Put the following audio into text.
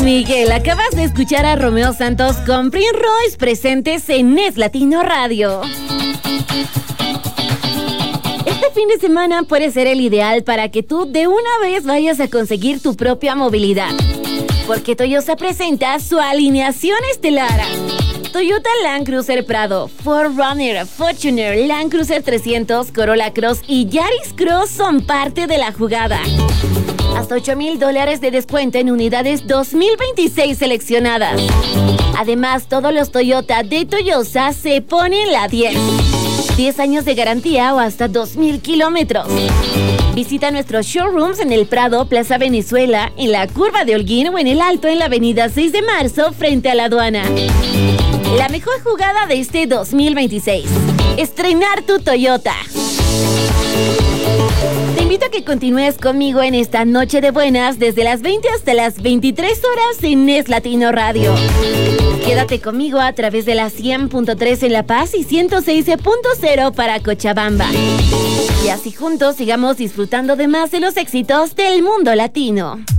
Miguel, acabas de escuchar a Romeo Santos con Prince Royce presentes en Es Latino Radio. Este fin de semana puede ser el ideal para que tú de una vez vayas a conseguir tu propia movilidad. Porque Toyota presenta su alineación estelar. Toyota Land Cruiser Prado, 4Runner, Fortuner, Land Cruiser 300, Corolla Cross y Yaris Cross son parte de la jugada. Hasta $8,000 de descuento en unidades 2026 seleccionadas. Además, todos los Toyota de Toyosa se ponen la 10. 10 años de garantía o hasta 2,000 kilómetros. Visita nuestros showrooms en el Prado, Plaza Venezuela, en la Curva de Holguín o en el Alto en la avenida 6 de marzo frente a la aduana. La mejor jugada de este 2026. Estrenar tu Toyota. Te invito a que continúes conmigo en esta noche de buenas desde las 20 hasta las 23 horas en Es Latino Radio. Quédate conmigo a través de la 100.3 en La Paz y 106.0 para Cochabamba. Y así juntos sigamos disfrutando de más de los éxitos del mundo latino.